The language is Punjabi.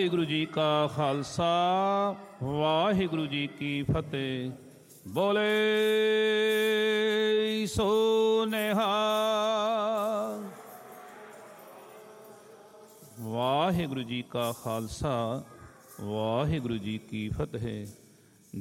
ਵਾਹਿਗੁਰੂ ਜੀ ਕਾ ਖਾਲਸਾ ਵਾਹਿਗੁਰੂ ਜੀ ਕੀ ਫਤਿਹ। ਬੋਲੇ ਸੋ ਨਿਹਾਲ। ਵਾਹਿਗੁਰੂ ਜੀ ਕਾ ਖਾਲਸਾ ਵਾਹਿਗੁਰੂ ਜੀ ਕੀ ਫਤਿਹ।